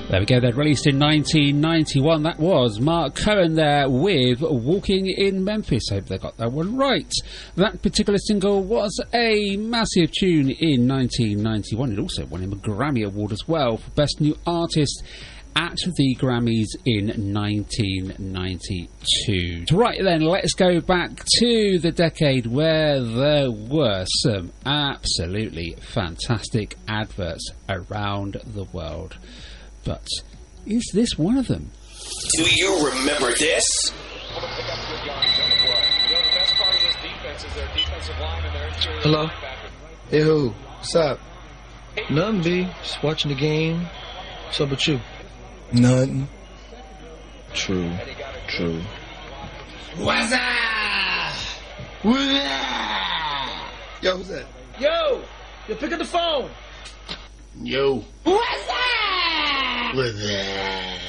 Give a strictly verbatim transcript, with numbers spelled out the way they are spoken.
There we go, they're released in nineteen ninety-one. That was Mark Cohen there with Walking in Memphis. Hope they got that one right. That particular single was a massive tune in nineteen ninety-one. It also won him a Grammy Award as well for Best New Artist at the Grammys in nineteen ninety-two. Right then, let's go back to the decade where there were some absolutely fantastic adverts around the world. But is this one of them? Do you remember this? Hello? Hey, who? What's up? Nothing, B. Just watching the game. What's up with you? Nothing. True. True. What's up? What's up? Yo, who's that? Yo! Yo, pick up the phone! Yo. What's up? What's that?